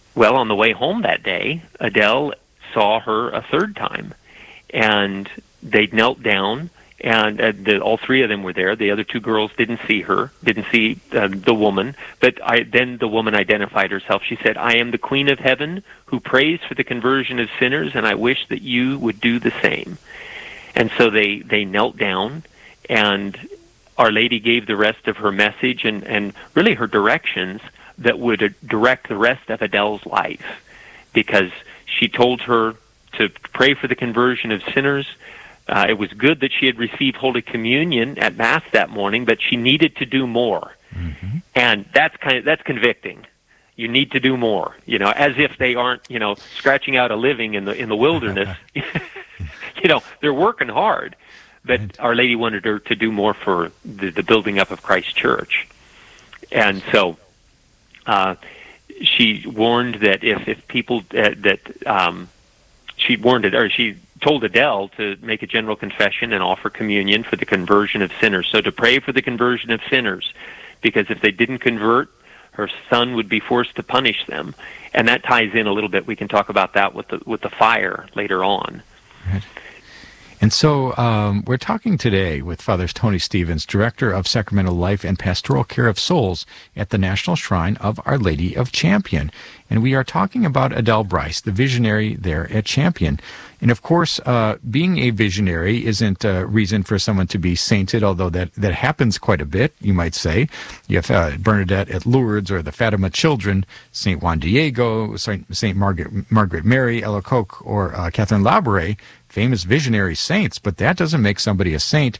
Well, on the way home that day, Adele saw her a third time, and they knelt down, and all three of them were there. The other two girls didn't see her, didn't see the woman, but then the woman identified herself. She said, "I am the Queen of Heaven who prays for the conversion of sinners, and I wish that you would do the same." And so they knelt down, and Our Lady gave the rest of her message and really her directions that would direct the rest of Adele's life, because she told her to pray for the conversion of sinners. It was good that she had received Holy Communion at Mass that morning, but she needed to do more. Mm-hmm. And that's convicting. You need to do more, as if they aren't, scratching out a living in the wilderness. They're working hard. But Our Lady wanted her to do more for the building up of Christ Church. And so she warned that if people she told Adele to make a general confession and offer communion for the conversion of sinners. So to pray for the conversion of sinners, because if they didn't convert, her son would be forced to punish them. And that ties in a little bit. We can talk about that with the fire later on. Right. And so we're talking today with Father Tony Stevens, Director of Sacramental Life and Pastoral Care of Souls at the National Shrine of Our Lady of Champion. And we are talking about Adele Bryce, the visionary there at Champion. And of course, being a visionary isn't a reason for someone to be sainted, although that happens quite a bit, you might say. You have Bernadette at Lourdes, or the Fatima Children, St. Juan Diego, St. Margaret Mary, Alacoque, or Catherine Labouré, famous visionary saints, but that doesn't make somebody a saint.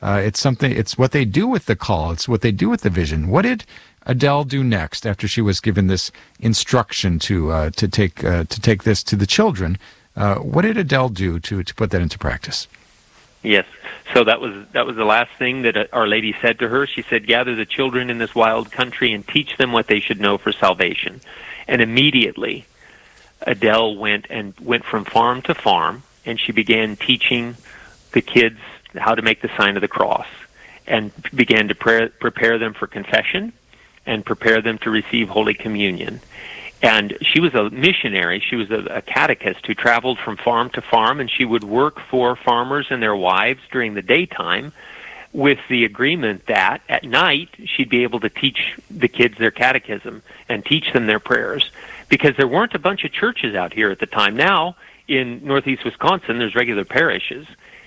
It's what they do with the call. It's what they do with the vision. What did Adele do next after she was given this instruction to take this to the children? What did Adele do to put that into practice? Yes. So that was the last thing that Our Lady said to her. She said, "Gather the children in this wild country and teach them what they should know for salvation." And immediately, Adele went from farm to farm, and she began teaching the kids how to make the sign of the cross, and began to prepare them for confession and prepare them to receive Holy Communion. And she was a missionary. She was a catechist who traveled from farm to farm, and she would work for farmers and their wives during the daytime, with the agreement that at night she'd be able to teach the kids their catechism and teach them their prayers, because there weren't a bunch of churches out here at the time. Now, in northeast Wisconsin, there's regular parishes,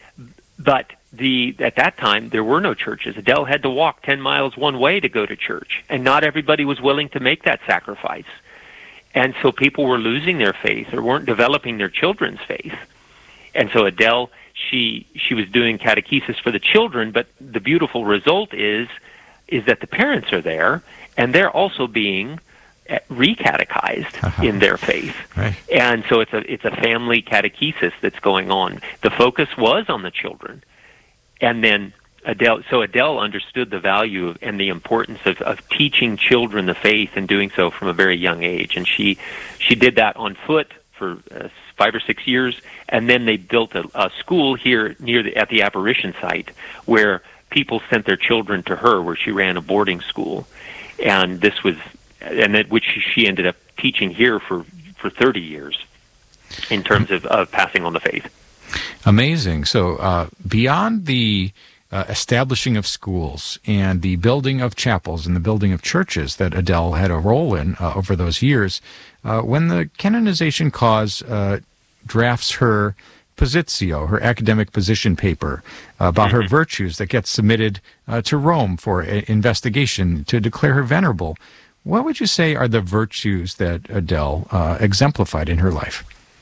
but at that time there were no churches. Adele had to walk 10 miles one way to go to church, and not everybody was willing to make that sacrifice. And so people were losing their faith, or weren't developing their children's faith. And so Adele, she was doing catechesis for the children, but the beautiful result is that the parents are there, and they're also being recatechized in their faith. Right. And so it's a family catechesis that's going on. The focus was on the children. And then Adele understood the value and the importance of teaching children the faith, and doing so from a very young age. And she did that on foot for 5 or 6 years, and then they built a school here at the apparition site, where people sent their children to her, where she ran a boarding school. And which she ended up teaching here for 30 years in terms of passing on the faith. Amazing. So beyond the establishing of schools and the building of chapels and the building of churches that Adele had a role in over those years, when the canonization cause drafts her Positio, her academic position paper about her virtues that gets submitted to Rome for investigation to declare her venerable, what would you say are the virtues that Adele exemplified in her life?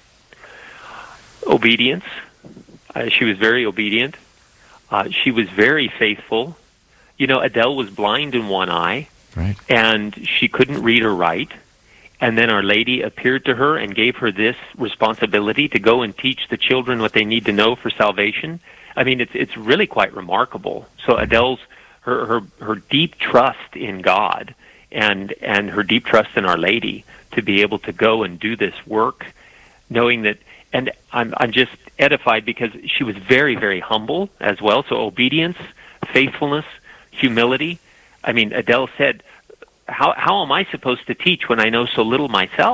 Obedience. She was very obedient. She was very faithful. Adele was blind in one eye, right, and she couldn't read or write. And then Our Lady appeared to her and gave her this responsibility to go and teach the children what they need to know for salvation. I mean, it's really quite remarkable. So Adele's her deep trust in God, and her deep trust in Our Lady, to be able to go and do this work, knowing that. And I'm just edified because she was very, very humble as well. So obedience, faithfulness, humility. I mean, Adele said, how am I supposed to teach when I know so little myself?